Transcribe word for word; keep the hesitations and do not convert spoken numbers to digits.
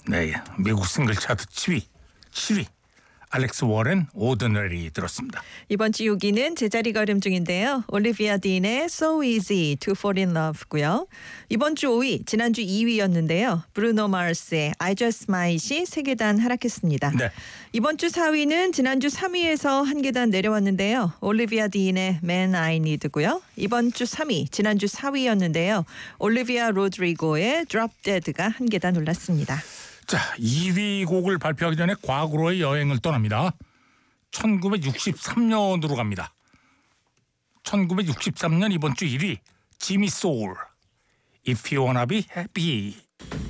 네, 미국 싱글 차트 칠 위, 칠 위 알렉스 워렌 오드너리 들었습니다. 이번 주 육 위는 제자리 걸음 중인데요. 올리비아 딘의 So Easy to Fall in Love고요. 이번 주 오 위, 지난주 이 위였는데요. 브루노 마르스의 I Just Might이 세 계단 하락했습니다. 네. 이번 주 사 위는 지난주 삼 위에서 한 계단 내려왔는데요. 올리비아 딘의 Man I Need고요. 이번 주 삼 위, 지난주 사 위였는데요. 올리비아 로드리고의 Drop Dead가 한 계단 올랐습니다. 자, 이 위 곡을 발표하기 전에 과거로의 여행을 떠납니다. 천구백육십삼 년으로 갑니다. 천구백육십삼 년 이번 주 일 위 지미 소울 If You Wanna Be Happy.